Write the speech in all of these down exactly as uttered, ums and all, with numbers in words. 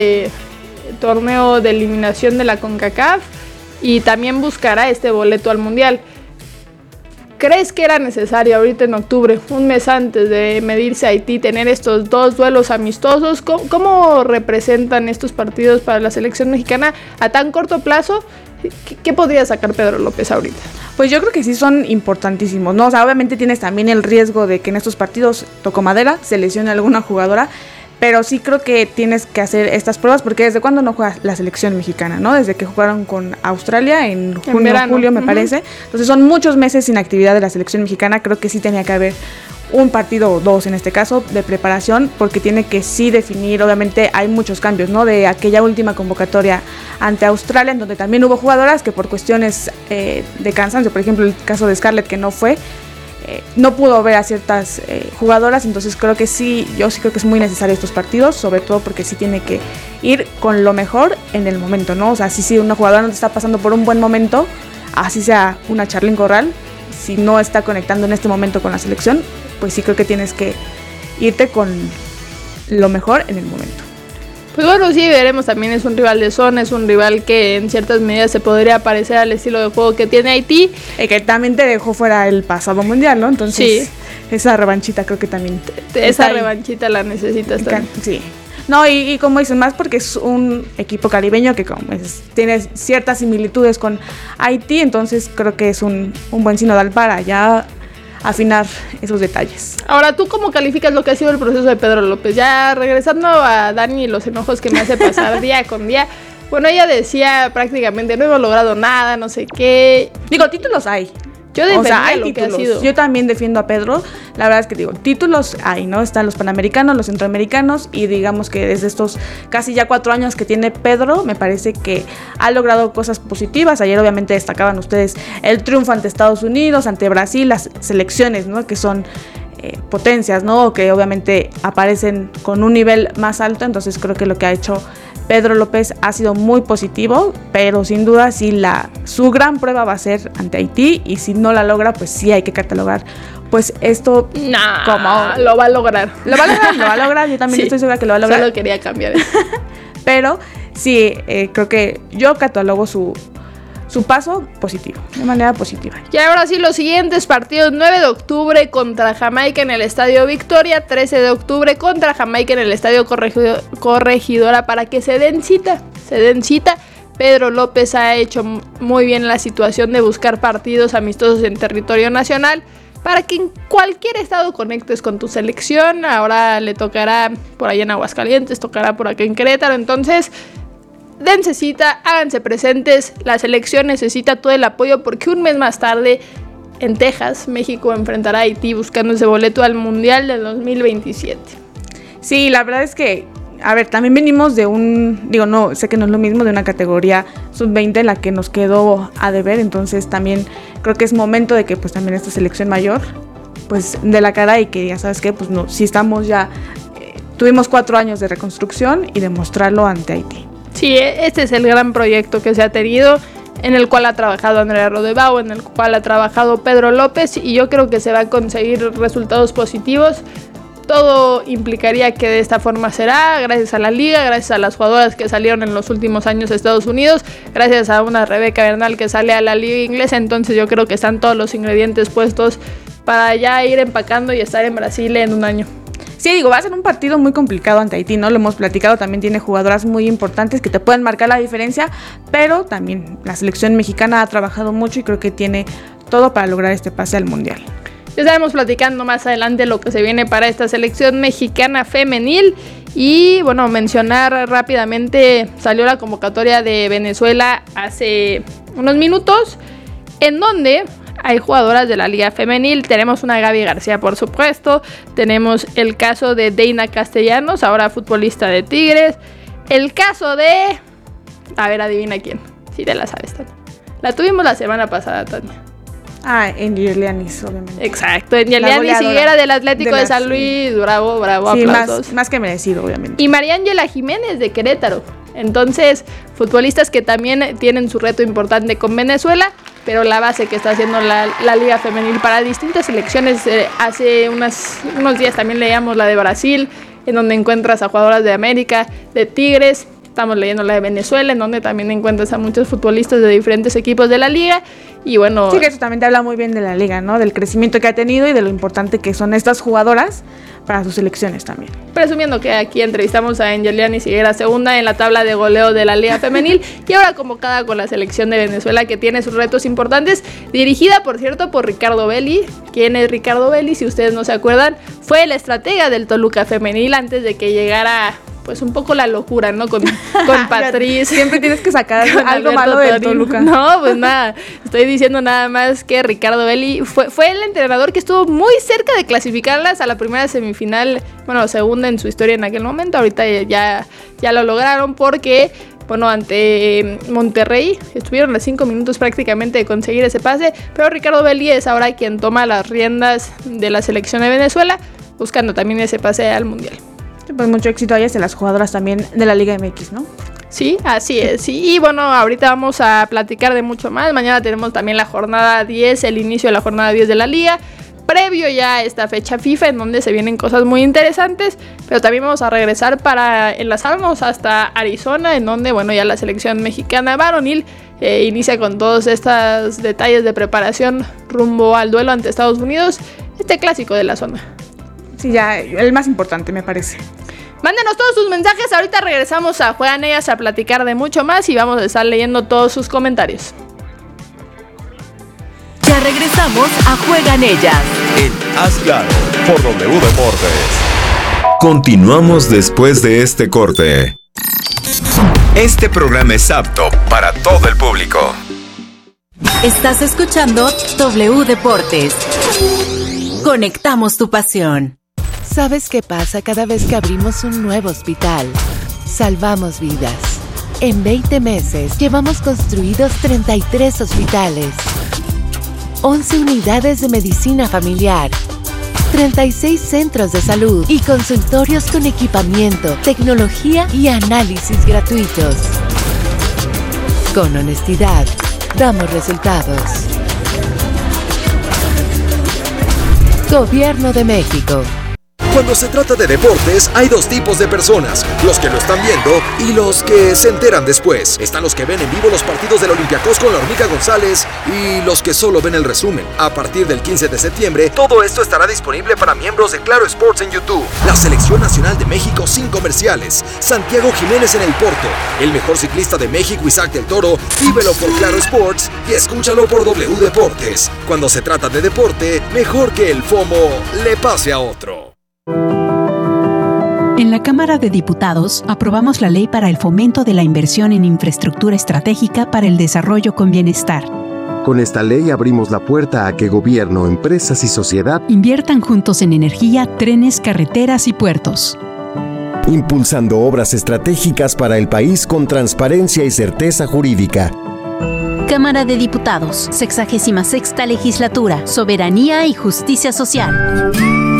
eh, torneo de eliminación de la CONCACAF y también buscará este boleto al Mundial. ¿Crees que era necesario ahorita en octubre, un mes antes de medirse a Haití, tener estos dos duelos amistosos? ¿Cómo, cómo representan estos partidos para la selección mexicana a tan corto plazo? ¿Qué, qué podría sacar Pedro López ahorita? Pues yo creo que sí son importantísimos, ¿no? O sea, obviamente tienes también el riesgo de que en estos partidos, toco madera, se lesione alguna jugadora, pero sí creo que tienes que hacer estas pruebas porque ¿desde cuándo no juega la selección mexicana, no? Desde que jugaron con Australia en junio, en verano, julio me uh-huh. parece. Entonces son muchos meses sin actividad de la selección mexicana. Creo que sí tenía que haber un partido o dos en este caso de preparación porque tiene que sí definir, obviamente hay muchos cambios, ¿no? De aquella última convocatoria ante Australia en donde también hubo jugadoras que por cuestiones eh, de cansancio, por ejemplo el caso de Scarlett que no fue, Eh, no pudo ver a ciertas eh, jugadoras, entonces creo que sí, yo sí creo que es muy necesario estos partidos, sobre todo porque sí tiene que ir con lo mejor en el momento, ¿no? O sea, si sí, una jugadora no te está pasando por un buen momento, así sea una Charlyn Corral, si no está conectando en este momento con la selección, pues sí creo que tienes que irte con lo mejor en el momento. Pues bueno, sí, veremos, también es un rival de zona, es un rival que en ciertas medidas se podría parecer al estilo de juego que tiene Haití. Y que también te dejó fuera el pasado mundial, ¿no? Entonces, sí. Esa revanchita creo que también... Esa revanchita la necesitas también. Sí. No, y, y como dicen, más porque es un equipo caribeño que como es, tiene ciertas similitudes con Haití, entonces creo que es un, un buen sinodal para ya afinar esos detalles. Ahora, ¿tú cómo calificas lo que ha sido el proceso de Pedro López? Ya regresando a Dani y los enojos que me hace pasar día con día. Bueno, ella decía prácticamente no hemos logrado nada, no sé qué. Digo, títulos hay. Yo defiendo o sea, hay lo títulos. que ha sido. Yo también defiendo a Pedro. La verdad es que digo, títulos hay, ¿no? Están los panamericanos, los centroamericanos y digamos que desde estos casi ya cuatro años que tiene Pedro, me parece que ha logrado cosas positivas. Ayer obviamente destacaban ustedes el triunfo ante Estados Unidos, ante Brasil, las selecciones, ¿no? Que son eh, potencias, ¿no? Que obviamente aparecen con un nivel más alto. Entonces creo que lo que ha hecho Pedro López ha sido muy positivo, pero sin duda sí la, su gran prueba va a ser ante Haití y si no la logra, pues sí hay que catalogar pues esto nah, como... lo va a lograr. Lo va a lograr, lo va a lograr, yo también sí, estoy segura que lo va a lograr. Solo quería cambiar eso. Pero sí, eh, creo que yo catalogo su... su paso positivo, de manera positiva. Y ahora sí, los siguientes partidos: nueve de octubre contra Jamaica en el Estadio Victoria, trece de octubre contra Jamaica en el Estadio Corregidor, Corregidora, para que se den cita, se den cita. Pedro López ha hecho muy bien la situación de buscar partidos amistosos en territorio nacional para que en cualquier estado conectes con tu selección. Ahora le tocará por allá en Aguascalientes, tocará por acá en Querétaro, entonces dense cita, háganse presentes, la selección necesita todo el apoyo porque un mes más tarde en Texas, México enfrentará a Haití buscando ese boleto al Mundial del dos mil veintisiete. Sí, la verdad es que, a ver, también venimos de un, digo, no, sé que no es lo mismo, de una categoría sub veinte en la que nos quedó a deber, entonces también creo que es momento de que pues también esta selección mayor, pues de la cara y que ya sabes que, pues no, si estamos ya, eh, tuvimos cuatro años de reconstrucción y demostrarlo ante Haití. Sí, este es el gran proyecto que se ha tenido, en el cual ha trabajado Andrea Rodebau, en el cual ha trabajado Pedro López, y yo creo que se va a conseguir resultados positivos. Todo implicaría que de esta forma será, gracias a la liga, gracias a las jugadoras que salieron en los últimos años a Estados Unidos, gracias a una Rebeca Bernal que sale a la liga inglesa. Entonces yo creo que están todos los ingredientes puestos para ya ir empacando y estar en Brasil en un año. Sí, digo, va a ser un partido muy complicado ante Haití, ¿no? Lo hemos platicado, también tiene jugadoras muy importantes que te pueden marcar la diferencia, pero también la selección mexicana ha trabajado mucho y creo que tiene todo para lograr este pase al Mundial. Ya estaremos platicando más adelante lo que se viene para esta selección mexicana femenil. Y bueno, mencionar rápidamente, salió la convocatoria de Venezuela hace unos minutos, en donde hay jugadoras de la liga femenil. Tenemos una Gaby García, por supuesto. Tenemos el caso de Deina Castellanos, ahora futbolista de Tigres. El caso de... A ver, adivina quién. Si te la sabes, Tania. La tuvimos la semana pasada, Tania. Ah, Angie Elianis, obviamente. Exacto, Angie Elianis Higuera del Atlético de, de San Luis. Sí. Bravo, bravo, sí, aplausos. Más, más que merecido, obviamente. Y María Ángela Jiménez de Querétaro. Entonces, futbolistas que también tienen su reto importante con Venezuela, pero la base que está haciendo la, la Liga Femenil para distintas selecciones. Eh, hace unas, unos días también leíamos la de Brasil, en donde encuentras a jugadoras de América, de Tigres. Estamos leyendo la de Venezuela, en donde también encuentras a muchos futbolistas de diferentes equipos de la liga. Y bueno... Sí, que eso también te habla muy bien de la liga, ¿no? Del crecimiento que ha tenido y de lo importante que son estas jugadoras para sus selecciones también. Presumiendo que aquí entrevistamos a Angeliani Higuera, segunda en la tabla de goleo de la Liga Femenil y ahora convocada con la selección de Venezuela, que tiene sus retos importantes, dirigida, por cierto, por Ricardo Belli. ¿Quién es Ricardo Belli? Si ustedes no se acuerdan, fue el estratega del Toluca Femenil antes de que llegara... pues un poco la locura, ¿no? Con, con Patriz. Siempre tienes que sacar algo malo del Toluca. No, pues nada. Estoy diciendo nada más que Ricardo Belli fue, fue el entrenador que estuvo muy cerca de clasificarlas a la primera semifinal, bueno, segunda en su historia en aquel momento. Ahorita ya, ya lo lograron porque, bueno, ante Monterrey estuvieron a cinco minutos prácticamente de conseguir ese pase, pero Ricardo Belli es ahora quien toma las riendas de la selección de Venezuela, buscando también ese pase al Mundial. Pues mucho éxito a ellas y a las jugadoras también de la Liga M X, ¿no? Sí, así es. Sí. Y bueno, ahorita vamos a platicar de mucho más. Mañana tenemos también la jornada diez, el inicio de la jornada diez de la Liga. Previo ya a esta fecha FIFA, en donde se vienen cosas muy interesantes. Pero también vamos a regresar para enlazarnos hasta Arizona, en donde, bueno, ya la selección mexicana varonil eh, inicia con todos estos detalles de preparación rumbo al duelo ante Estados Unidos. Este clásico de la zona. Sí, ya, el más importante, me parece. Mándenos todos sus mensajes. Ahorita regresamos a Juegan Ellas a platicar de mucho más y vamos a estar leyendo todos sus comentarios. Ya regresamos a Juegan Ellas en Haz Claro por W Deportes. Continuamos después de este corte. Este programa es apto para todo el público. Estás escuchando W Deportes. Conectamos tu pasión. ¿Sabes qué pasa cada vez que abrimos un nuevo hospital? Salvamos vidas. En veinte meses llevamos construidos treinta y tres hospitales, once unidades de medicina familiar, treinta y seis centros de salud y consultorios con equipamiento, tecnología y análisis gratuitos. Con honestidad, damos resultados. Gobierno de México. Cuando se trata de deportes, hay dos tipos de personas, los que lo están viendo y los que se enteran después. Están los que ven en vivo los partidos del Olympiacos con la Hormiga González y los que solo ven el resumen. A partir del quince de septiembre, todo esto estará disponible para miembros de Claro Sports en YouTube. La Selección Nacional de México sin comerciales. Santiago Jiménez en el Porto. El mejor ciclista de México, Isaac del Toro. Vívelo por Claro Sports y escúchalo por W Deportes. Cuando se trata de deporte, mejor que el FOMO le pase a otro. En la Cámara de Diputados aprobamos la Ley para el Fomento de la Inversión en Infraestructura Estratégica para el Desarrollo con Bienestar. Con esta ley abrimos la puerta a que gobierno, empresas y sociedad inviertan juntos en energía, trenes, carreteras y puertos, impulsando obras estratégicas para el país con transparencia y certeza jurídica. Cámara de Diputados, sexagésima sexta Legislatura, Soberanía y Justicia Social.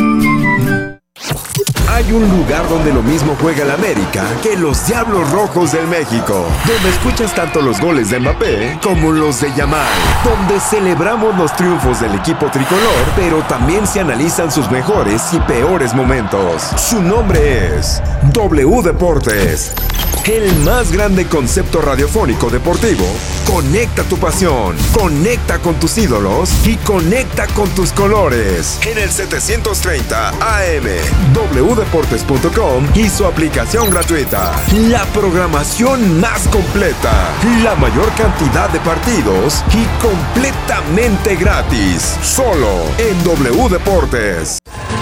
Hay un lugar donde lo mismo juega el América que los Diablos Rojos del México, donde escuchas tanto los goles de Mbappé como los de Yamal, donde celebramos los triunfos del equipo tricolor, pero también se analizan sus mejores y peores momentos. Su nombre es W Deportes. El más grande concepto radiofónico deportivo. Conecta tu pasión, conecta con tus ídolos y conecta con tus colores. En el setecientos treinta A M, w deportes punto com y su aplicación gratuita. La programación más completa, la mayor cantidad de partidos y completamente gratis. Solo en W Deportes.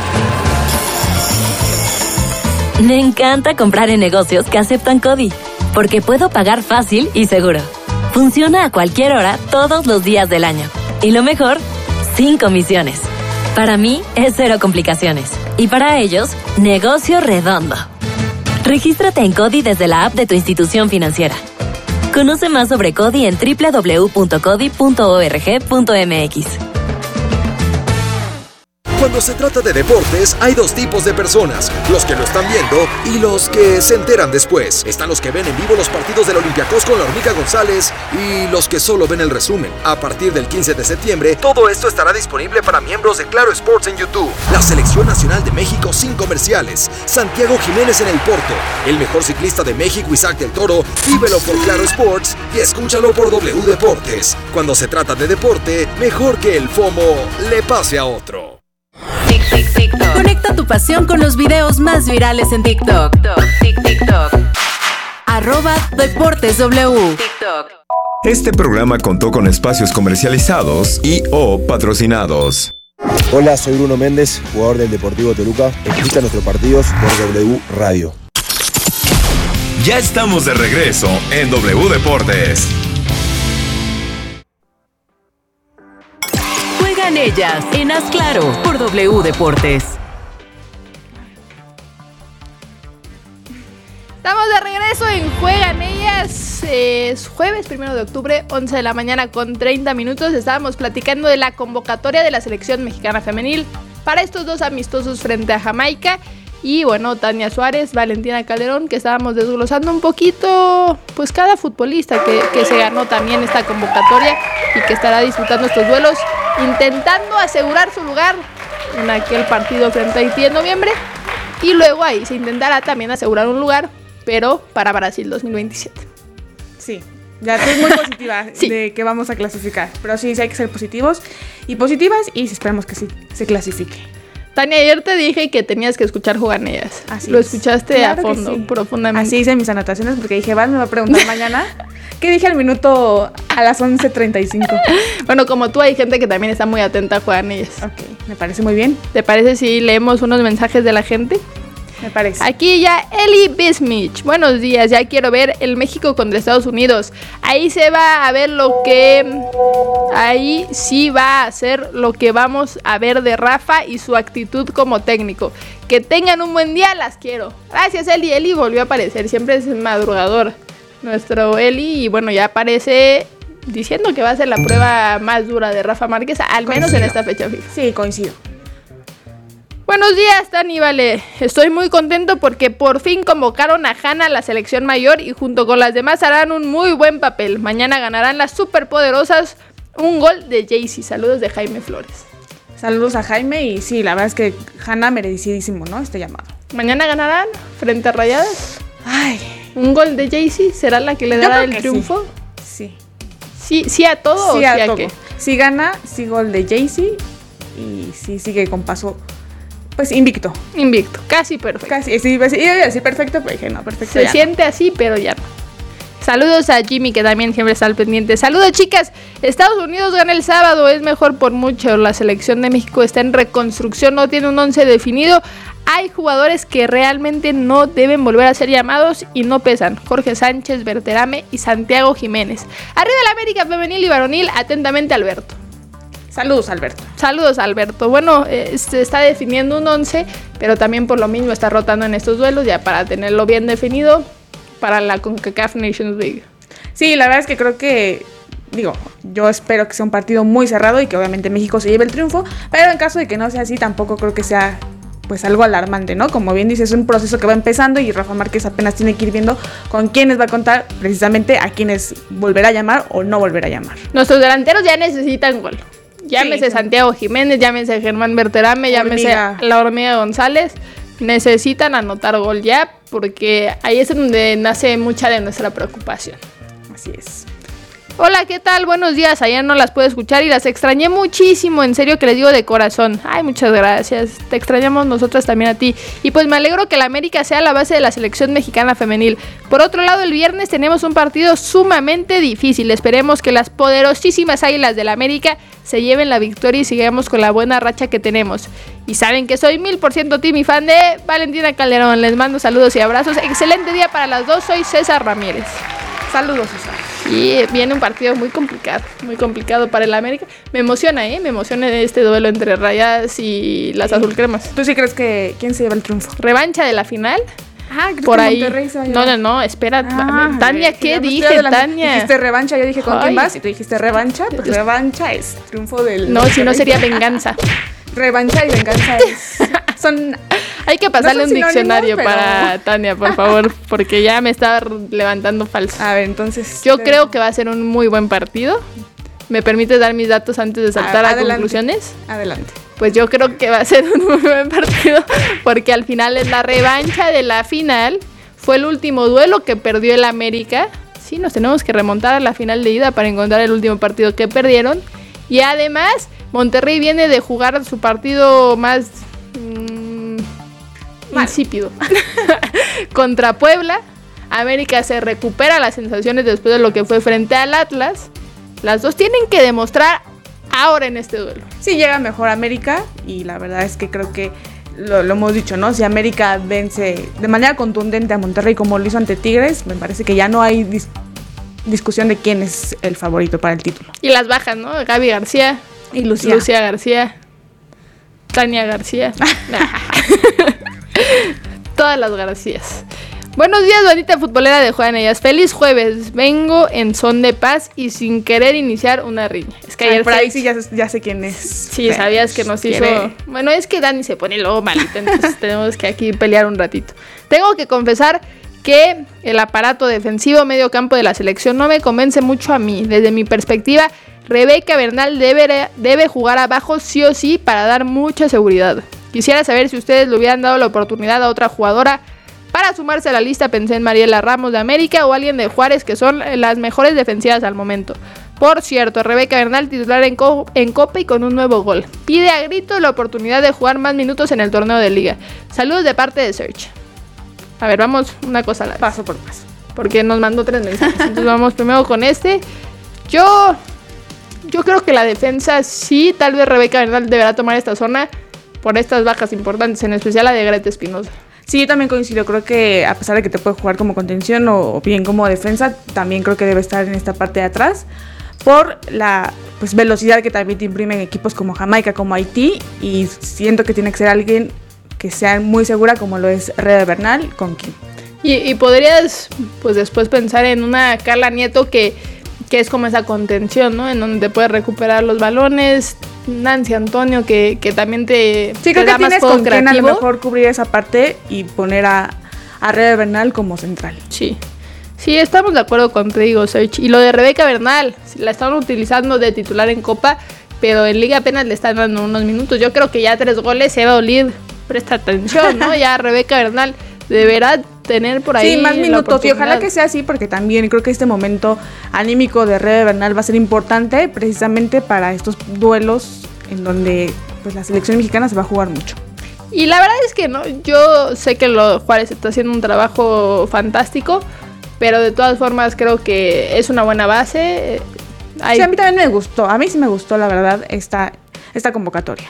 Me encanta comprar en negocios que aceptan CODI, porque puedo pagar fácil y seguro. Funciona a cualquier hora, todos los días del año. Y lo mejor, sin comisiones. Para mí, es cero complicaciones. Y para ellos, negocio redondo. Regístrate en CODI desde la app de tu institución financiera. Conoce más sobre CODI en doble u doble u doble u punto codi punto org punto m x. Cuando se trata de deportes, hay dos tipos de personas, los que lo están viendo y los que se enteran después. Están los que ven en vivo los partidos del Olympiacos con la Hormiga González y los que solo ven el resumen. A partir del quince de septiembre, todo esto estará disponible para miembros de Claro Sports en YouTube. La Selección Nacional de México sin comerciales. Santiago Jiménez en el Porto. El mejor ciclista de México, Isaac del Toro. Vívelo por Claro Sports y escúchalo por W Deportes. Cuando se trata de deporte, mejor que el FOMO le pase a otro. Conecta tu pasión con los videos más virales en TikTok. TikTok. Arroba Deportes W. TikTok. Este programa contó con espacios comercializados y o patrocinados. Hola, soy Bruno Méndez, jugador del Deportivo Toluca. Escucha nuestros partidos por W Radio. Ya estamos de regreso en W Deportes. Juegan ellas en Haz Claro por W Deportes. Estamos de regreso en Juegan Ellas. Es jueves primero de octubre, once de la mañana con treinta minutos. Estábamos platicando de la convocatoria de la selección mexicana femenil para estos dos amistosos frente a Jamaica. Y bueno, Tania Suárez, Valentina Calderón, que estábamos desglosando un poquito, pues cada futbolista que, que se ganó también esta convocatoria y que estará disputando estos duelos, intentando asegurar su lugar en aquel partido frente a Haití en noviembre. Y luego ahí se intentará también asegurar un lugar, pero para Brasil dos mil veintisiete. Sí, ya estoy muy positiva sí. de que vamos a clasificar. Pero sí, sí hay que ser positivos y positivas y esperemos que sí se clasifique. Tania, ayer te dije que tenías que escuchar Juegan Ellas. Así Lo es. escuchaste claro a fondo, sí. profundamente. Así hice mis anotaciones porque dije, Val me va a preguntar mañana qué dije al minuto a las once treinta y cinco. Bueno, como tú, hay gente que también está muy atenta a Juegan Ellas. Ok, me parece muy bien. ¿Te parece si leemos unos mensajes de la gente? Me parece. Aquí ya Eli Bismich. Buenos días, ya quiero ver el México contra Estados Unidos. Ahí se va a ver lo que... Ahí sí va a ser lo que vamos a ver de Rafa y su actitud como técnico. Que tengan un buen día, las quiero. Gracias, Eli. Eli volvió a aparecer, siempre es madrugador nuestro Eli. Y bueno, ya aparece diciendo que va a ser la prueba más dura de Rafa Márquez, al menos coincido. En esta fecha fija. Sí, coincido. Buenos días, Tani, vale. Estoy muy contento porque por fin convocaron a Hanna a la selección mayor y junto con las demás harán un muy buen papel. Mañana ganarán las superpoderosas un gol de Jaycee. Saludos de Jaime Flores. Saludos a Jaime y sí, la verdad es que Hanna merecidísimo, ¿no? Este llamado. Mañana ganarán frente a Rayadas. Ay, un gol de Jaycee será la que le dará el triunfo. Sí. Sí, sí a todo sí o a sí a todo. qué. Sí gana, sí gol de Jaycee y sí sigue con paso. Pues invicto. Invicto, casi perfecto. Casi, sí, iba a decir perfecto, pero dije no, perfecto. Se siente no. así, pero ya no. Saludos a Jimmy, que también siempre está al pendiente. Saludos, chicas. Estados Unidos gana el sábado, es mejor por mucho. La selección de México está en reconstrucción, no tiene un once definido. Hay jugadores que realmente no deben volver a ser llamados y no pesan. Jorge Sánchez, Berterame y Santiago Jiménez. Arriba la América femenil y varonil, atentamente Alberto. Saludos, Alberto. Saludos, Alberto. Bueno, eh, se está definiendo un once, pero también por lo mismo está rotando en estos duelos ya para tenerlo bien definido para la CONCACAF Nations League. Sí, la verdad es que creo que, digo, yo espero que sea un partido muy cerrado y que obviamente México se lleve el triunfo, pero en caso de que no sea así, tampoco creo que sea pues algo alarmante, ¿no? Como bien dices, es un proceso que va empezando y Rafa Márquez apenas tiene que ir viendo con quiénes va a contar, precisamente a quiénes volverá a llamar o no volverá a llamar. Nuestros delanteros ya necesitan gol. Llámese sí, Santiago Jiménez, llámese Germán Berterame, llámese la Hormiga González. Necesitan anotar gol ya, porque ahí es donde nace mucha de nuestra preocupación. Así es. Hola, ¿qué tal? Buenos días. Ayer no las pude escuchar y las extrañé muchísimo. En serio que les digo de corazón. Ay, muchas gracias. Te extrañamos nosotras también a ti. Y pues me alegro que la América sea la base de la selección mexicana femenil. Por otro lado, el viernes tenemos un partido sumamente difícil. Esperemos que las poderosísimas Águilas del América se lleven la victoria y sigamos con la buena racha que tenemos. Y saben que soy mil por ciento team y fan de Valentina Calderón. Les mando saludos y abrazos. Excelente día para las dos. Soy César Ramírez. Saludos, César. Y viene un partido muy complicado, muy complicado para el América. Me emociona, ¿eh? Me emociona este duelo entre Rayadas y las azulcremas. ¿Tú sí crees que quién se lleva el triunfo? ¿Revancha de la final? Ah, creo por que ahí. Monterrey se va a no, no, no, espera. Ah, Tania, ¿qué dije, Tania? Dijiste revancha, yo dije ¿con Ay. quién vas? Y tú dijiste revancha, pues revancha es triunfo del... No, si no sería venganza. revancha y venganza es, son... Hay que pasarle no un diccionario pero... para Tania, por favor, porque ya me está levantando falso. A ver, entonces... Yo creo ver. que va a ser un muy buen partido. ¿Me permites dar mis datos antes de saltar a, a conclusiones? Adelante. Pues yo creo que va a ser un muy buen partido, porque al final es la revancha de la final. Fue el último duelo que perdió el América. Sí, nos tenemos que remontar a la final de ida para encontrar el último partido que perdieron. Y además, Monterrey viene de jugar su partido más... Mmm, insípido contra Puebla. América se recupera las sensaciones después de lo que fue frente al Atlas. Las dos tienen que demostrar ahora en este duelo. Sí, llega mejor América y la verdad es que creo que lo, lo hemos dicho, ¿no? Si América vence de manera contundente a Monterrey como lo hizo ante Tigres, me parece que ya no hay dis- discusión de quién es el favorito para el título. Y las bajas, ¿no? Gaby García y Lucía, Lucía García, Tania García. Todas las Garcías. Buenos días, bonita futbolera de Juan Ellas. Feliz jueves. Vengo en son de paz y sin querer iniciar una riña. Es que ayer por ahí fue... sí ya, ya sé quién es. Sí, pero sabías que nos hizo... Quiere. Bueno, es que Dani se pone luego malita, entonces tenemos que aquí pelear un ratito. Tengo que confesar que el aparato defensivo medio campo de la selección no me convence mucho a mí. Desde mi perspectiva, Rebeca Bernal debe, debe jugar abajo sí o sí para dar mucha seguridad. Quisiera saber si ustedes le hubieran dado la oportunidad a otra jugadora para sumarse a la lista. Pensé en Mariela Ramos de América o alguien de Juárez, que son las mejores defensivas al momento. Por cierto, Rebeca Bernal titular en, co- en Copa y con un nuevo gol. Pide a grito la oportunidad de jugar más minutos en el torneo de Liga. Saludos de parte de Search. A ver, vamos una cosa a la vez. Paso por paso. Porque nos mandó tres mensajes. Entonces vamos primero con este. Yo, yo creo que la defensa sí, tal vez Rebeca Bernal deberá tomar esta zona por estas bajas importantes, en especial la de Greta Espinosa. Sí, yo también coincido, creo que a pesar de que te puede jugar como contención o bien como defensa, también creo que debe estar en esta parte de atrás por la pues velocidad que también te imprimen equipos como Jamaica, como Haití, y siento que tiene que ser alguien que sea muy segura como lo es Rebe Bernal con Kim. Y, y podrías pues después pensar en una Carla Nieto que, que es como esa contención, ¿no? En donde te puedes recuperar los balones. Nancy Antonio, que, que también te, sí, te creo da que más tienes juego con quien creativo. A lo mejor cubrir esa parte y poner a, a Rebe Bernal como central. Sí, sí, estamos de acuerdo contigo, Serge. Y lo de Rebeca Bernal, la están utilizando de titular en Copa, pero en Liga apenas le están dando unos minutos. Yo creo que ya tres goles se va a olir. Presta atención, ¿no? Ya Rebeca Bernal deberá tener por ahí sí, más minutos, y ojalá que sea así, porque también creo que este momento anímico de Rebe Bernal va a ser importante precisamente para estos duelos en donde pues la selección mexicana se va a jugar mucho. Y la verdad es que no, yo sé que lo Juárez está haciendo un trabajo fantástico, pero de todas formas creo que es una buena base. Hay... Sí, a mí también me gustó, a mí sí me gustó la verdad esta, esta convocatoria.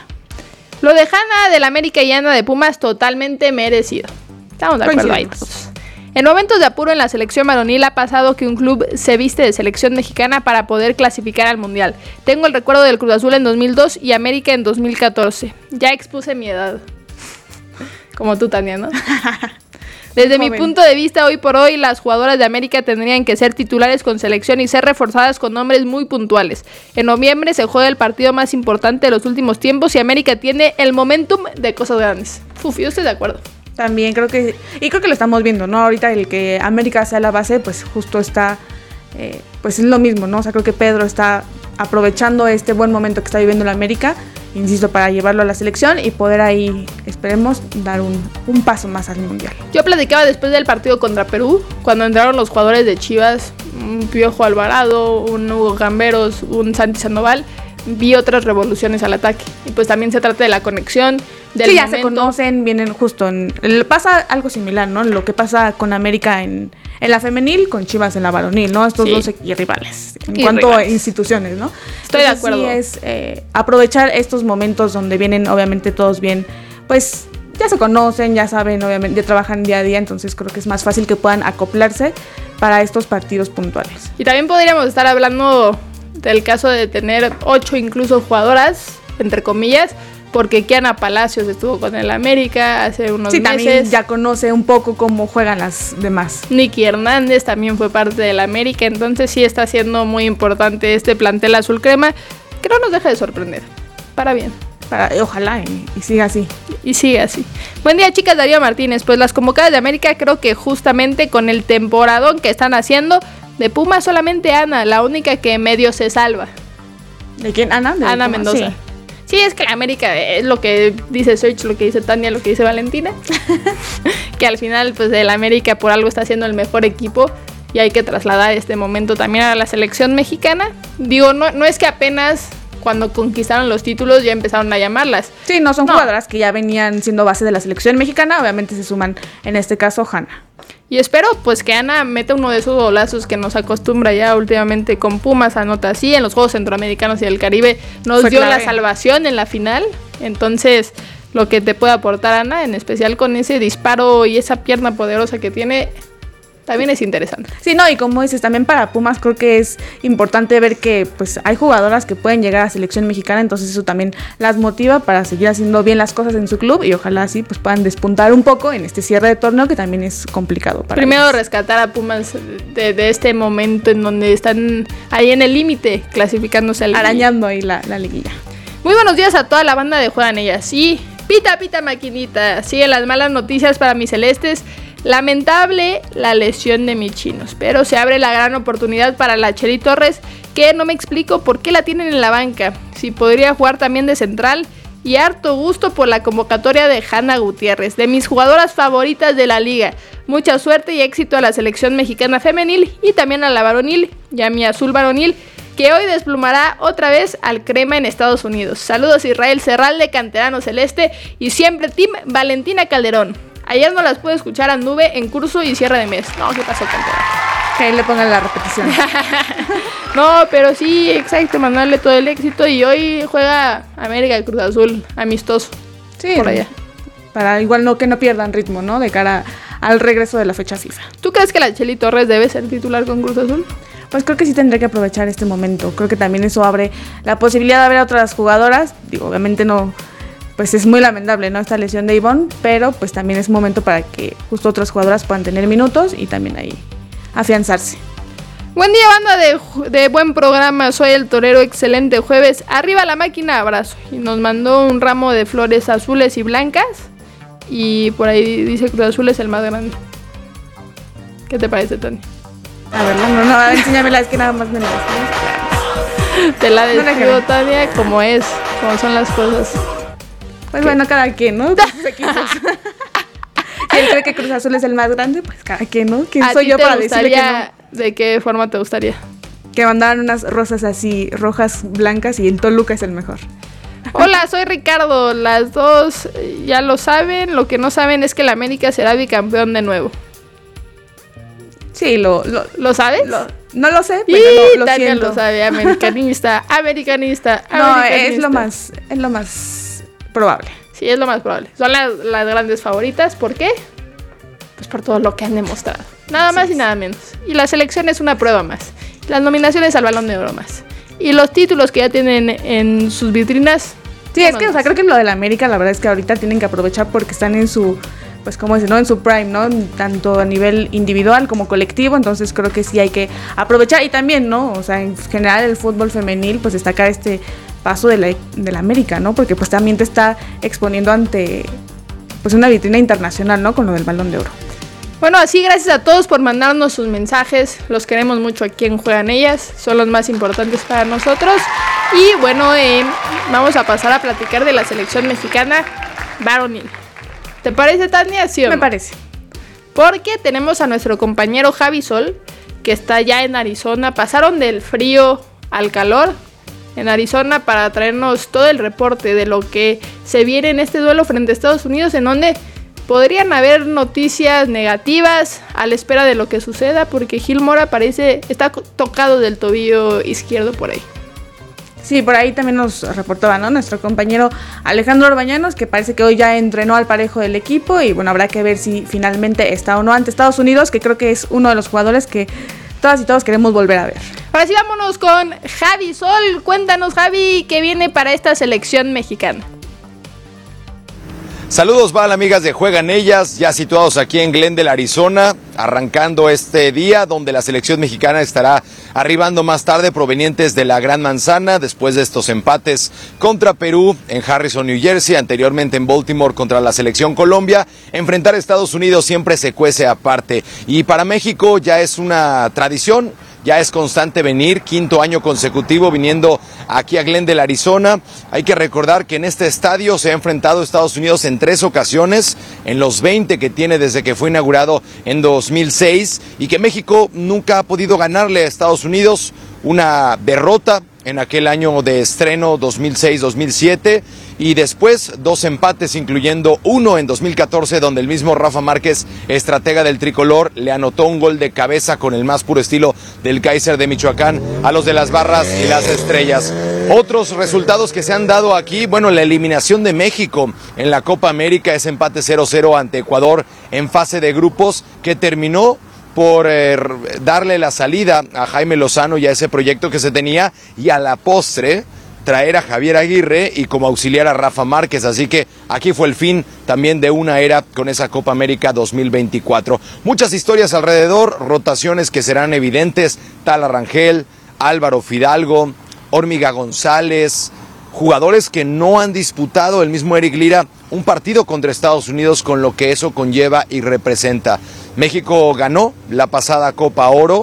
Lo de Hanna del América y Ana de Pumas totalmente merecido. Estamos de acuerdo ahí todos. En momentos de apuro en la selección varonil ha pasado que un club se viste de selección mexicana para poder clasificar al mundial. Tengo el recuerdo del Cruz Azul en dos mil dos y América en dos mil catorce. Ya expuse mi edad. Como tú, Tania, ¿no? Desde Joven. mi punto de vista, hoy por hoy, las jugadoras de América tendrían que ser titulares con selección y ser reforzadas con nombres muy puntuales. En noviembre se juega el partido más importante de los últimos tiempos y América tiene el momentum de cosas grandes. Uf, yo estoy de acuerdo. También creo que, y creo que lo estamos viendo, ¿no? Ahorita el que América sea la base, pues justo está, eh, pues es lo mismo, ¿no? O sea, creo que Pedro está aprovechando este buen momento que está viviendo la América, insisto, para llevarlo a la selección y poder ahí, esperemos, dar un, un paso más al mundial. Yo platicaba después del partido contra Perú, cuando entraron los jugadores de Chivas, un Piojo Alvarado, un Hugo Gamberos, un Santi Sandoval, vi otras revoluciones al ataque. Y pues también se trata de la conexión, del sí, ya momento. Se conocen, vienen justo en... Pasa algo similar, ¿no? Lo que pasa con América en, en la femenil, con Chivas en la varonil, ¿no? Estos sí. dos y rivales, en y cuanto rivales. a instituciones, ¿no? Estoy Entonces, de acuerdo. Sí es eh, aprovechar estos momentos donde vienen obviamente todos bien, pues ya se conocen, ya saben, obviamente, ya trabajan día a día, entonces creo que es más fácil que puedan acoplarse para estos partidos puntuales. Y también podríamos estar hablando del caso de tener ocho incluso jugadoras, entre comillas, porque Kiana Palacios estuvo con el América hace unos sí, meses. Sí, también ya conoce un poco cómo juegan las demás. Nicky Hernández también fue parte del América, entonces sí está siendo muy importante este plantel azul crema, que no nos deja de sorprender, para bien. Para, ojalá y, y siga así. Y siga así. Buen día, chicas. Darío Martínez. Pues las convocadas de América, creo que justamente con el temporadón que están haciendo, de Pumas solamente Ana, la única que medio se salva. ¿De quién? Ana. ¿De Ana Pumas? Mendoza. Sí. Sí, es que la América es lo que dice Search, lo que dice Tania, lo que dice Valentina. Que al final, pues, el América por algo está siendo el mejor equipo. Y hay que trasladar este momento también a la selección mexicana. Digo, no, no es que apenas cuando conquistaron los títulos ya empezaron a llamarlas. Sí, no son no. jugadoras que ya venían siendo base de la selección mexicana. Obviamente se suman, en este caso, Hanna. Y espero pues que Ana meta uno de esos golazos que nos acostumbra ya últimamente con Pumas, anota así, en los Juegos Centroamericanos y del Caribe nos Fue dio clave. La salvación en la final. Entonces, lo que te puede aportar Ana, en especial con ese disparo y esa pierna poderosa que tiene, también es interesante. Sí, no, y como dices, también para Pumas creo que es importante ver que pues hay jugadoras que pueden llegar a selección mexicana, entonces eso también las motiva para seguir haciendo bien las cosas en su club y ojalá así pues puedan despuntar un poco en este cierre de torneo que también es complicado para Primero ellos. Rescatar a Pumas de, de este momento en donde están ahí en el límite, clasificándose al arañando ahí la, la liguilla. Muy buenos días a toda la banda de Juegan Ellas. Sí, pita, pita, maquinita. Siguen las malas noticias para mis celestes. Lamentable la lesión de mis chinos, pero se abre la gran oportunidad para la Cheli Torres, que no me explico por qué la tienen en la banca, si podría jugar también de central, y harto gusto por la convocatoria de Hanna Gutiérrez, de mis jugadoras favoritas de la liga. Mucha suerte y éxito a la selección mexicana femenil y también a la varonil y a mi azul varonil, que hoy desplumará otra vez al crema en Estados Unidos. Saludos Israel Serralde, canterano celeste, y siempre Team Valentina Calderón. Ayer no las pude escuchar a Nube en curso y cierre de mes. No, ¿qué pasó, cantera? Que ahí le pongan la repetición. No, pero sí, exacto, mandarle todo el éxito. Y hoy juega América Cruz Azul, amistoso. Sí, por allá. Para igual no que no pierdan ritmo, ¿no? De cara al regreso de la fecha FIFA. ¿Tú crees que la Cheli Torres debe ser titular con Cruz Azul? Pues creo que sí tendría que aprovechar este momento. Creo que también eso abre la posibilidad de ver a otras jugadoras. Digo, obviamente no... Pues es muy lamentable, ¿no? Esta lesión de Ivonne, pero pues también es momento para que justo otras jugadoras puedan tener minutos y también ahí afianzarse. Buen día, banda de, de buen programa, soy el Torero, excelente jueves, arriba la máquina, abrazo. Y nos mandó un ramo de flores azules y blancas y por ahí dice Cruz Azul es el más grande. ¿Qué te parece, Tony? A ver, no, no, no, enséñamela, es que nada más me la describes. Te la describo, no Tania, como es, como son las cosas. Pues bueno, cada quien, ¿no? Sus equipos. Si él cree que Cruz Azul es el más grande, pues cada quien, ¿no? ¿Quién soy yo para decirle que no? ¿De qué forma te gustaría? Que mandaran unas rosas así, rojas, blancas, y el Toluca es el mejor. Hola, soy Ricardo. Las dos ya lo saben. Lo que no saben es que el América será bicampeón de nuevo. Sí, lo... ¿Lo, ¿Lo sabes? Lo, no lo sé, pero y lo, lo Tania siento. lo sabe, americanista, americanista, no, americanista. es lo más, es lo más probable. Sí, es lo más probable. Son las, las grandes favoritas. ¿Por qué? Pues por todo lo que han demostrado. Nada más y nada menos. Y la selección es una prueba más. Las nominaciones al Balón de Oro más. Y los títulos que ya tienen en sus vitrinas. Sí, es que, o sea, creo que lo de la América, la verdad es que ahorita tienen que aprovechar porque están en su, pues como dicen, ¿no? En su prime, ¿no? Tanto a nivel individual como colectivo, entonces creo que sí hay que aprovechar. Y también, ¿no? O sea, en general el fútbol femenil, pues destacar este paso de la, de la América, ¿no? Porque pues también te está exponiendo ante pues una vitrina internacional, ¿no? Con lo del Balón de Oro. Bueno, así gracias a todos por mandarnos sus mensajes. Los queremos mucho aquí en Juegan Ellas. Son los más importantes para nosotros. Y bueno, eh, vamos a pasar a platicar de la selección mexicana varonil. ¿Te parece, Tania? ¿Sí o no? Me parece. Porque tenemos a nuestro compañero Javi Sol, que está ya en Arizona. Pasaron del frío al calor en Arizona para traernos todo el reporte de lo que se viene en este duelo frente a Estados Unidos, en donde podrían haber noticias negativas a la espera de lo que suceda, porque Gil Mora parece está tocado del tobillo izquierdo por ahí. Sí, por ahí también nos reportaba, ¿no? Nuestro compañero Alejandro Orbañanos, que parece que hoy ya entrenó al parejo del equipo y bueno, habrá que ver si finalmente está o no ante Estados Unidos, que creo que es uno de los jugadores que todas y todos queremos volver a ver. Ahora sí, vámonos con Javi Sol. Cuéntanos, Javi, ¿qué viene para esta selección mexicana? Saludos, Val, amigas de Juegan Ellas, ya situados aquí en Glendale, Arizona, arrancando este día donde la selección mexicana estará arribando más tarde provenientes de la Gran Manzana, después de estos empates contra Perú en Harrison, New Jersey, anteriormente en Baltimore contra la selección Colombia. Enfrentar a Estados Unidos siempre se cuece aparte, y para México ya es una tradición. Ya es constante venir, quinto año consecutivo viniendo aquí a Glendale, Arizona. Hay que recordar que en este estadio se ha enfrentado a Estados Unidos en tres ocasiones, en los veinte que tiene desde que fue inaugurado en dos mil seis, y que México nunca ha podido ganarle a Estados Unidos. Una derrota en aquel año de estreno dos mil seis dos mil siete, y después dos empates, incluyendo uno en dos mil catorce, donde el mismo Rafa Márquez, estratega del tricolor, le anotó un gol de cabeza con el más puro estilo del Kaiser de Michoacán a los de las Barras y las Estrellas. Otros resultados que se han dado aquí, bueno, la eliminación de México en la Copa América, ese empate cero cero ante Ecuador en fase de grupos, que terminó por eh, darle la salida a Jaime Lozano y a ese proyecto que se tenía, y a la postre traer a Javier Aguirre y como auxiliar a Rafa Márquez. Así que aquí fue el fin también de una era con esa Copa América dos mil veinticuatro. Muchas historias alrededor, rotaciones que serán evidentes: Tala Rangel, Álvaro Fidalgo, Hormiga González, jugadores que no han disputado, el mismo Eric Lira, un partido contra Estados Unidos, con lo que eso conlleva y representa. México ganó la pasada Copa Oro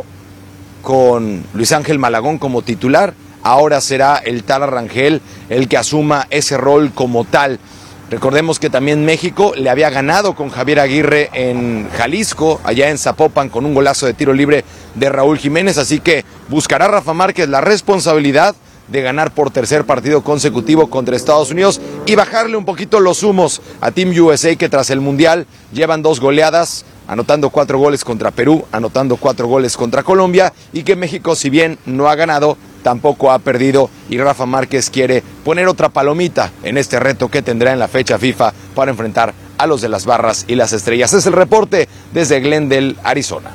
con Luis Ángel Malagón como titular. Ahora será el Tala Rangel el que asuma ese rol como tal. Recordemos que también México le había ganado con Javier Aguirre en Jalisco, allá en Zapopan, con un golazo de tiro libre de Raúl Jiménez. Así que buscará Rafa Márquez la responsabilidad de ganar por tercer partido consecutivo contra Estados Unidos y bajarle un poquito los humos a Team U S A, que tras el Mundial llevan dos goleadas, anotando cuatro goles contra Perú, anotando cuatro goles contra Colombia, y que México, si bien no ha ganado, tampoco ha perdido, y Rafa Márquez quiere poner otra palomita en este reto que tendrá en la fecha FIFA para enfrentar a los de las Barras y las Estrellas. Es el reporte desde Glendale, Arizona.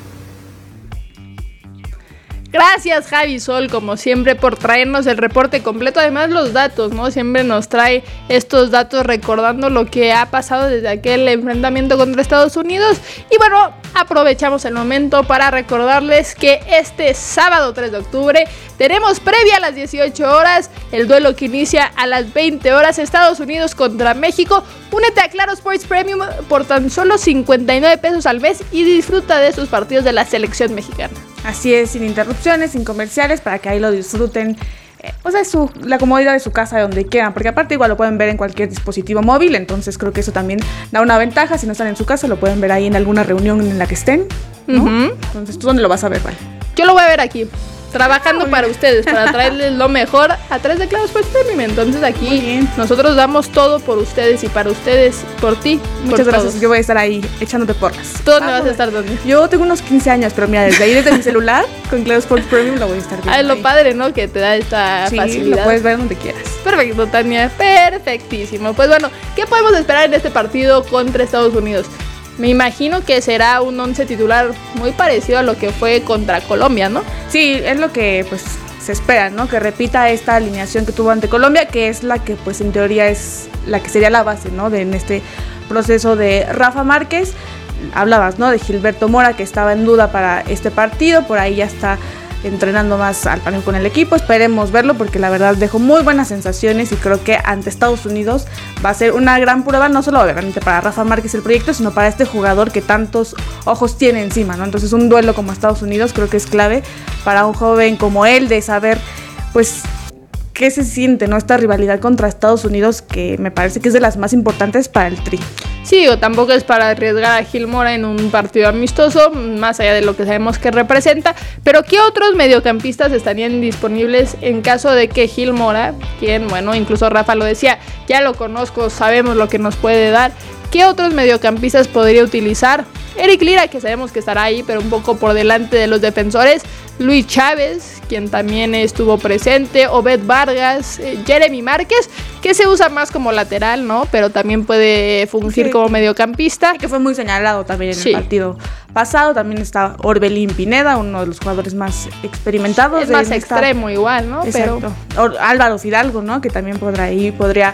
Gracias, Javi Sol, como siempre, por traernos el reporte completo. Además, los datos, ¿no? Siempre nos trae estos datos recordando lo que ha pasado desde aquel enfrentamiento contra Estados Unidos. Y bueno, aprovechamos el momento para recordarles que este sábado tres de octubre tenemos previa a las dieciocho horas, el duelo que inicia a las veinte horas, Estados Unidos contra México. Únete a Claro Sports Premium por tan solo cincuenta y nueve pesos al mes y disfruta de estos partidos de la selección mexicana. Así es, sin interrupciones, sin comerciales, para que ahí lo disfruten, eh, o sea, su, la comodidad de su casa, de donde quieran, porque aparte igual lo pueden ver en cualquier dispositivo móvil, entonces creo que eso también da una ventaja. Si no están en su casa, lo pueden ver ahí en alguna reunión en la que estén, ¿no? Uh-huh. Entonces, ¿tú dónde lo vas a ver, Val? Yo lo voy a ver aquí, trabajando para ustedes, para traerles lo mejor a través de Claro Sports Premium. Entonces aquí nosotros damos todo por ustedes y para ustedes, por ti. Muchas por gracias, todos. Yo voy a estar ahí echándote porras. ¿Tú dónde ah, vas a estar? ¿Dónde? Yo tengo unos quince años, pero mira, desde ahí, desde mi celular, con Claro Sports Premium lo voy a estar viendo. Ah, es lo ahí. padre, ¿no? Que te da esta sí, facilidad. Lo puedes ver donde quieras. Perfecto, Tania, perfectísimo. Pues bueno, ¿qué podemos esperar en este partido contra Estados Unidos? Me imagino que será un once titular muy parecido a lo que fue contra Colombia, ¿no? Sí, es lo que pues se espera, ¿no? Que repita esta alineación que tuvo ante Colombia, que es la que pues en teoría es la que sería la base, ¿no? De en este proceso de Rafa Márquez. Hablabas, ¿no? De Gilberto Mora, que estaba en duda para este partido, por ahí ya está entrenando más al parejo con el equipo. Esperemos verlo, porque la verdad dejó muy buenas sensaciones y creo que ante Estados Unidos va a ser una gran prueba, no solo obviamente para Rafa Márquez el proyecto, sino para este jugador que tantos ojos tiene encima, ¿no? Entonces un duelo como Estados Unidos creo que es clave para un joven como él, de saber pues qué se siente, ¿no? Esta rivalidad contra Estados Unidos, que me parece que es de las más importantes para el Tri. Sí, o tampoco es para arriesgar a Gil Mora en un partido amistoso, más allá de lo que sabemos que representa. Pero ¿qué otros mediocampistas estarían disponibles en caso de que Gil Mora, quien, bueno, incluso Rafa lo decía, ya lo conozco, sabemos lo que nos puede dar? ¿Qué otros mediocampistas podría utilizar? Eric Lira, que sabemos que estará ahí, pero un poco por delante de los defensores. Luis Chávez, quien también estuvo presente. Obed Vargas, eh, Jeremy Márquez, que se usa más como lateral, ¿no? Pero también puede fungir sí. como mediocampista. Que fue muy señalado también en sí. el partido pasado. También está Orbelín Pineda, uno de los jugadores más experimentados. Es más extremo esta... igual, ¿no? Exacto. Pero... Álvaro Fidalgo, ¿no? Que también podrá ahí, podría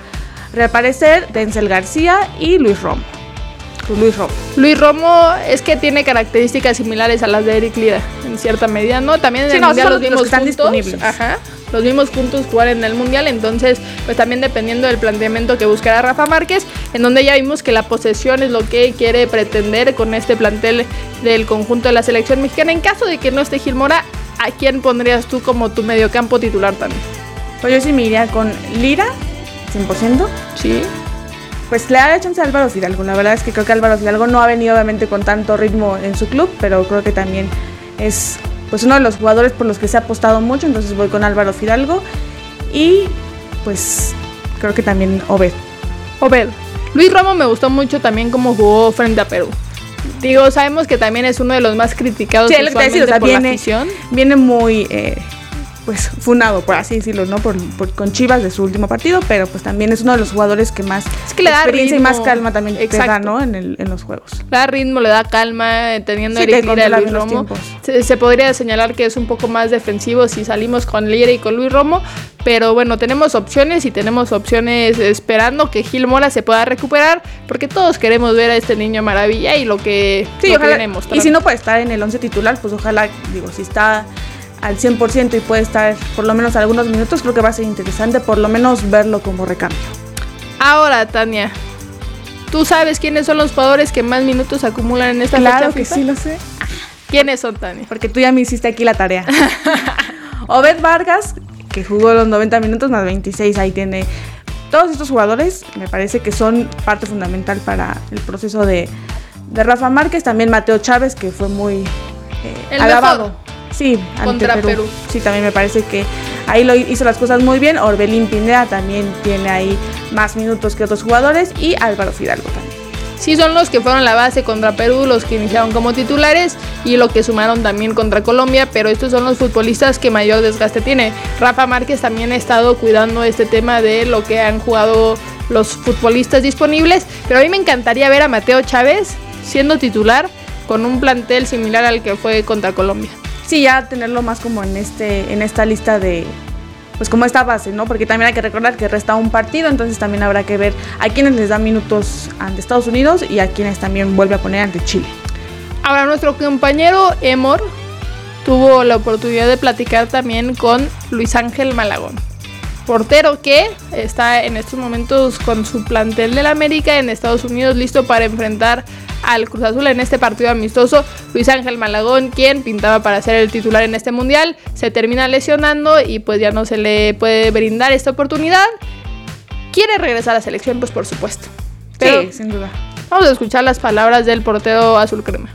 reaparecer Denzel García y Luis Romo. Luis Romo. Luis Romo es que tiene características similares a las de Eric Lira, en cierta medida, ¿no? También en sí, el no, Mundial los vimos los que están juntos, disponibles. Ajá, los vimos juntos jugar en el Mundial, entonces, pues también dependiendo del planteamiento que buscará Rafa Márquez, en donde ya vimos que la posesión es lo que quiere pretender con este plantel del conjunto de la selección mexicana. En caso de que no esté Gil Mora, ¿a quién pondrías tú como tu mediocampo titular también? Pues yo sí me iría con Lira, cien por ciento. Sí. Pues le da chance a Álvaro Fidalgo. La verdad es que creo que Álvaro Fidalgo no ha venido obviamente con tanto ritmo en su club, pero creo que también es pues uno de los jugadores por los que se ha apostado mucho, entonces voy con Álvaro Fidalgo y pues creo que también Obed. Obed. Luis Romo me gustó mucho también cómo jugó frente a Perú. Digo, sabemos que también es uno de los más criticados sí, usualmente o sea, por viene, la afición. Viene muy... Eh, pues funado, por así decirlo, ¿no? Por, por, con Chivas de su último partido, pero pues también es uno de los jugadores que más es que le da experiencia ritmo, y más calma también te da, ¿no? En, el, en los juegos. Le da ritmo, le da calma, teniendo sí, Eric Lira y Luis Romo. Se, se podría señalar que es un poco más defensivo si salimos con Lira y con Luis Romo, pero bueno, tenemos opciones y tenemos opciones esperando que Gil Mora se pueda recuperar, porque todos queremos ver a este niño maravilla y lo que, sí, lo ojalá, que viene mostrando. Y si no puede estar en el once titular, pues ojalá, digo, si está al cien por ciento y puede estar por lo menos algunos minutos, creo que va a ser interesante por lo menos verlo como recambio. Ahora, Tania, ¿tú sabes quiénes son los jugadores que más minutos acumulan en esta claro fecha que FIFA? Sí lo sé. ¿Quiénes son, Tania? Porque tú ya me hiciste aquí la tarea. Obed Vargas, que jugó los noventa minutos más veintiséis, ahí tiene. Todos estos jugadores me parece que son parte fundamental para el proceso de, de Rafa Márquez. También Mateo Chávez, que fue muy eh, alabado. Mejor. Sí, contra ante Perú. Perú. Sí, también me parece que ahí lo hizo las cosas muy bien. Orbelín Pineda también tiene ahí más minutos que otros jugadores y Álvaro Fidalgo también. Sí, son los que fueron la base contra Perú, los que iniciaron como titulares y lo que sumaron también contra Colombia, pero estos son los futbolistas que mayor desgaste tiene. Rafa Márquez también ha estado cuidando este tema de lo que han jugado los futbolistas disponibles, pero a mí me encantaría ver a Mateo Chávez siendo titular con un plantel similar al que fue contra Colombia. Sí, ya tenerlo más como en este en esta lista de, pues como esta base, ¿no? Porque también hay que recordar que resta un partido, entonces también habrá que ver a quienes les da minutos ante Estados Unidos y a quienes también vuelve a poner ante Chile. Ahora, nuestro compañero Emor tuvo la oportunidad de platicar también con Luis Ángel Malagón, portero que está en estos momentos con su plantel del América en Estados Unidos, listo para enfrentar al Cruz Azul en este partido amistoso. Luis Ángel Malagón, quien pintaba para ser el titular en este mundial, se termina lesionando y pues ya no se le puede brindar esta oportunidad. ¿Quiere regresar a la selección? Pues por supuesto. Pero sí, sin duda. Vamos a escuchar las palabras del portero azul crema.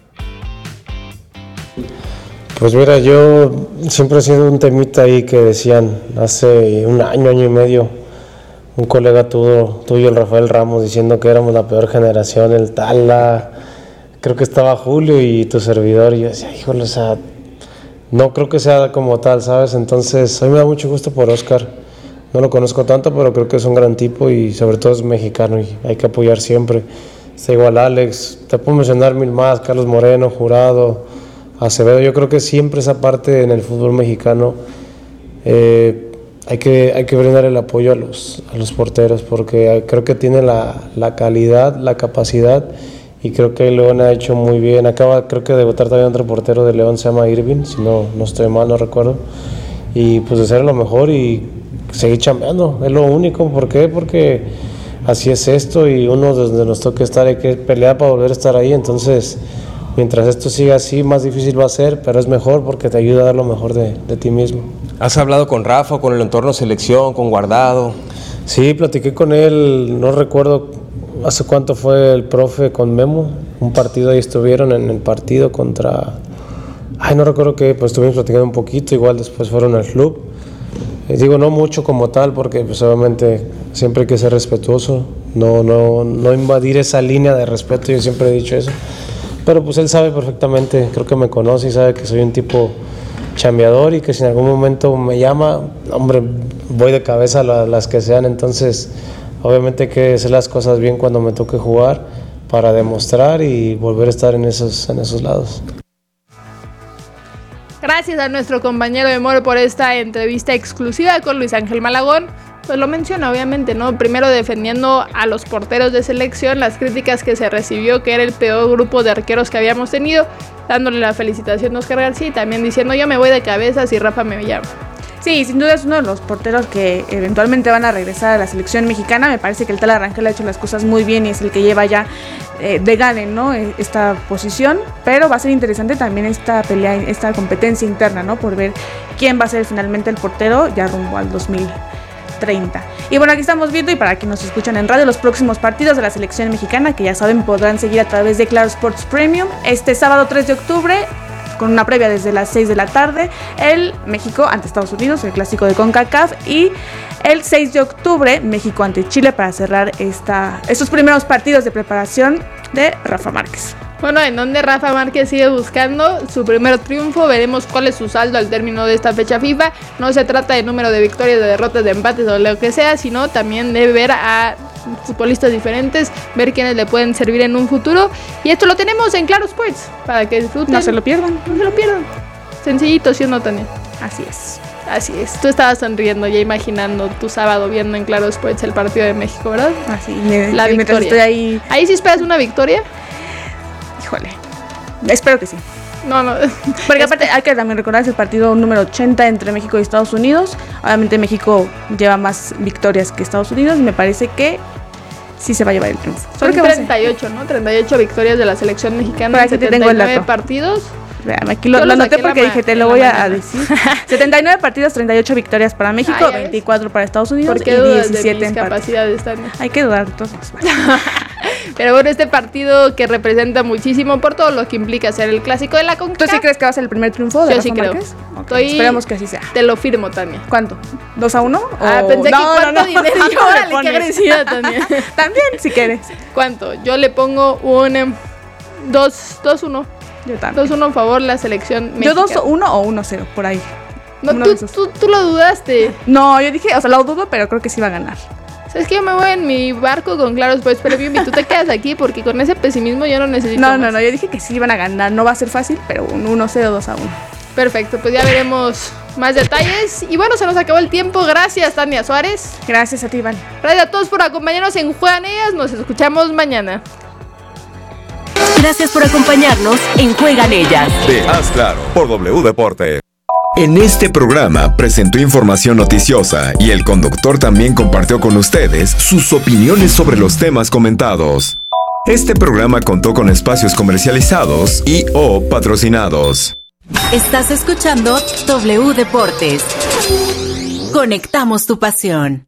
Pues mira, yo siempre he sido un temita ahí que decían hace un año, año y medio, un colega tuyo, tuyo, el Rafael Ramos, diciendo que éramos la peor generación, el Tala, creo que estaba Julio y tu servidor, y yo decía, híjole, o sea, no creo que sea como tal, ¿sabes? Entonces, hoy me da mucho gusto por Oscar, no lo conozco tanto, pero creo que es un gran tipo y sobre todo es mexicano y hay que apoyar siempre. Está igual Alex, te puedo mencionar mil más, Carlos Moreno, Jurado, Acevedo. Yo creo que siempre esa parte en el fútbol mexicano eh, hay que, hay que brindar el apoyo a los, a los porteros, porque creo que tiene la, la calidad, la capacidad, y creo que León ha hecho muy bien. Acaba, creo que de debutar también otro portero de León, se llama Irving, si no, no estoy mal, no recuerdo, y pues de ser lo mejor y seguir chambeando, es lo único. ¿Por qué? Porque así es esto, y uno desde nos toca estar, hay que pelear para volver a estar ahí. Entonces, mientras esto siga así, más difícil va a ser, pero es mejor porque te ayuda a dar lo mejor de, de ti mismo. ¿Has hablado con Rafa, con el entorno selección, con Guardado? Sí, platiqué con él, no recuerdo hace cuánto fue el profe con Memo, un partido ahí estuvieron en el partido contra... Ay, no recuerdo qué, pues estuvimos platicando un poquito, igual después fueron al club. Eh, digo, no mucho como tal, porque pues obviamente siempre hay que ser respetuoso, no, no, no invadir esa línea de respeto, yo siempre he dicho eso. Pero pues él sabe perfectamente, creo que me conoce y sabe que soy un tipo chambeador y que si en algún momento me llama, hombre, voy de cabeza a la, las que sean. Entonces, obviamente hay que hacer las cosas bien cuando me toque jugar para demostrar y volver a estar en esos, en esos lados. Gracias a nuestro compañero Emor por esta entrevista exclusiva con Luis Ángel Malagón. pues lo menciona obviamente, ¿no? Primero defendiendo a los porteros de selección, las críticas que se recibió, que era el peor grupo de arqueros que habíamos tenido, dándole la felicitación a Oscar García y también diciendo yo me voy de cabeza si Rafa me llama. Sí, sin duda es uno de los porteros que eventualmente van a regresar a la selección mexicana. Me parece que el Tala Rangel ha hecho las cosas muy bien y es el que lleva ya eh, de gane, ¿no? esta posición, pero va a ser interesante también esta pelea, esta competencia interna, ¿no? Por ver quién va a ser finalmente el portero ya rumbo al dos mil treinta. Y bueno, aquí estamos viendo, y para quienes nos escuchan en radio, los próximos partidos de la selección mexicana, que ya saben podrán seguir a través de Claro Sports Premium. Este sábado tres de octubre, con una previa desde las seis de la tarde, el México ante Estados Unidos, el clásico de CONCACAF, y el seis de octubre, México ante Chile, para cerrar esta, estos primeros partidos de preparación de Rafa Márquez. Bueno, en donde Rafa Márquez sigue buscando su primer triunfo, veremos cuál es su saldo al término de esta fecha FIFA. No se trata de número de victorias, de derrotas, de empates o lo que sea, sino también de ver a futbolistas diferentes, ver quiénes le pueden servir en un futuro. Y esto lo tenemos en Claro Sports, para que disfruten. No se lo pierdan. No se lo pierdan. Sencillito, ¿sí o no, Tania? Así es. Así es. Tú estabas sonriendo, ya imaginando tu sábado viendo en Claro Sports el partido de México, ¿verdad? Así, me, la victoria. Estoy ahí. ¿Ahí sí esperas una victoria? Híjole, espero que sí. No, no. Porque aparte hay que también recordar es el partido número ochenta entre México y Estados Unidos. Obviamente México lleva más victorias que Estados Unidos. Me parece que sí se va a llevar el triunfo. Son treinta y ocho, ¿no? treinta y ocho victorias de la selección mexicana en setenta y nueve partidos. Vean, aquí lo, lo anoté porque dije, te lo voy a, a decir. setenta y nueve partidos, treinta y ocho victorias para México, ah, veinticuatro para Estados Unidos y diecisiete en capacidades, Tania? Hay que dudar todos. Pero bueno, este partido que representa muchísimo por todo lo que implica ser el clásico de la CONCACAF. ¿Tú sí crees que va a ser el primer triunfo de Yo Rafa sí creo. Márquez? Okay. Estoy... Esperemos que así sea. Te lo firmo, Tania. ¿Cuánto? ¿dos a uno? Ah, o... pensé no, que cuánto no, no, dinero. no, Yo, no órale, qué agresiva, Tania. También, si quieres. ¿Cuánto? Yo le pongo un dos uno. Yo también. dos uno a favor la selección mexicana. Yo dos uno o uno cero, por ahí. No, tú, tú, tú lo dudaste. No, yo dije, o sea, lo dudo, pero creo que sí va a ganar. ¿Sabes que yo me voy en mi barco con Claro Sports Premium y tú te quedas aquí? Porque con ese pesimismo yo no necesito No, más. no, no, yo dije que sí iban a ganar. No va a ser fácil, pero un uno cero, dos a uno. Perfecto, pues ya veremos más detalles. Y bueno, se nos acabó el tiempo. Gracias, Tania Suárez. Gracias a ti, Iván. Gracias a todos por acompañarnos en Juegan Ellas. Nos escuchamos mañana. Gracias por acompañarnos en Juegan Ellas. De Haz Claro por W Deporte. En este programa presentó información noticiosa y el conductor también compartió con ustedes sus opiniones sobre los temas comentados. Este programa contó con espacios comercializados y o patrocinados. Estás escuchando W Deportes. Conectamos tu pasión.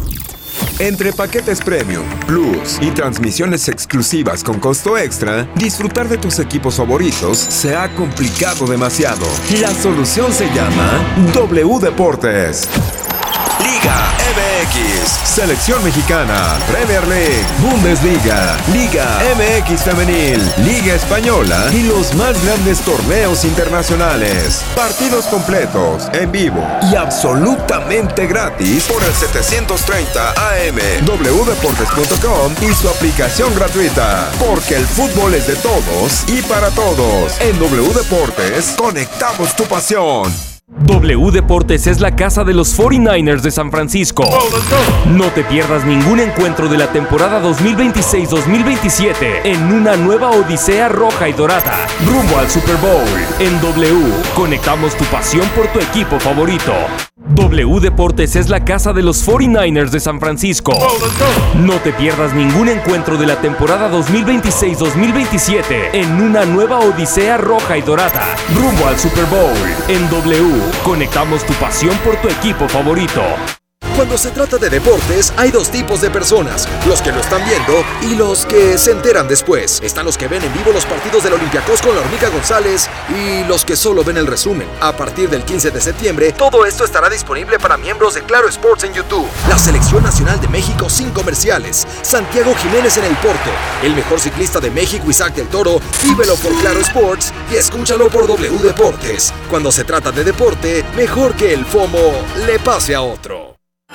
Entre paquetes Premium, Plus y transmisiones exclusivas con costo extra, disfrutar de tus equipos favoritos se ha complicado demasiado. La solución se llama W Deportes. Liga M X, Selección Mexicana, Premier League, Bundesliga, Liga M X Femenil, Liga Española y los más grandes torneos internacionales. Partidos completos, en vivo y absolutamente gratis por el setecientos treinta A M, w deportes punto com y su aplicación gratuita. Porque el fútbol es de todos y para todos. En W Deportes, conectamos tu pasión. W Deportes es la casa de los cuarenta y nueve ers de San Francisco. No te pierdas ningún encuentro de la temporada dos mil veintiséis dos mil veintisiete en una nueva odisea roja y dorada, rumbo al Super Bowl. En W, conectamos tu pasión por tu equipo favorito. W Deportes es la casa de los cuarenta y nueve ers de San Francisco. No te pierdas ningún encuentro de la temporada dos mil veintiséis dos mil veintisiete en una nueva odisea roja y dorada, rumbo al Super Bowl. En W, conectamos tu pasión por tu equipo favorito. Cuando se trata de deportes, hay dos tipos de personas, los que lo están viendo y los que se enteran después. Están los que ven en vivo los partidos del Olympiacos con la Hormiga González y los que solo ven el resumen. A partir del quince de septiembre, todo esto estará disponible para miembros de Claro Sports en YouTube. La Selección Nacional de México sin comerciales. Santiago Jiménez en el Porto. El mejor ciclista de México, Isaac del Toro. Vívelo por Claro Sports y escúchalo por W Deportes. Cuando se trata de deporte, mejor que el FOMO le pase a otro.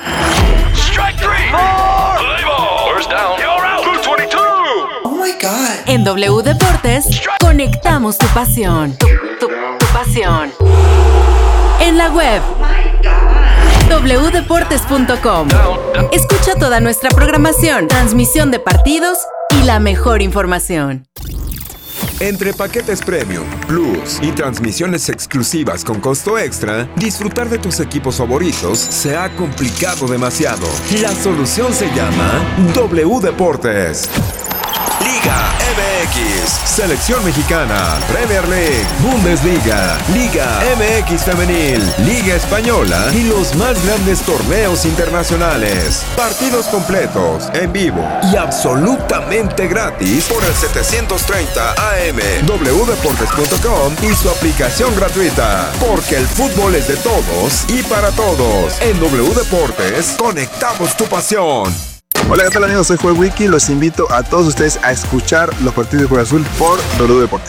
Strike three. More. Play ball. First down. You're out. two twenty-two. Oh my God. En W Deportes, conectamos tu pasión. Tu, tu, tu pasión. En la web. Oh my God. w deportes punto com. Escucha toda nuestra programación, transmisión de partidos y la mejor información. Entre paquetes Premium, Plus y transmisiones exclusivas con costo extra, disfrutar de tus equipos favoritos se ha complicado demasiado. La solución se llama W Deportes. Liga M X, Selección Mexicana, Premier League, Bundesliga, Liga M X Femenil, Liga Española y los más grandes torneos internacionales. Partidos completos, en vivo y absolutamente gratis por el setecientos treinta A M, w deportes punto com y su aplicación gratuita. Porque el fútbol es de todos y para todos. En W Deportes, conectamos tu pasión. Hola, ¿qué tal amigos? Soy Joel Wiki. Los invito a todos ustedes a escuchar los partidos de Cruz Azul por W Deportes.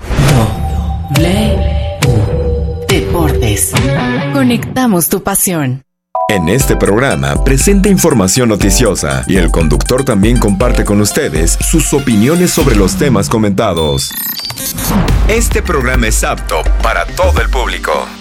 Deportes. Conectamos tu pasión. En este programa presenta información noticiosa y el conductor también comparte con ustedes sus opiniones sobre los temas comentados. Este programa es apto para todo el público.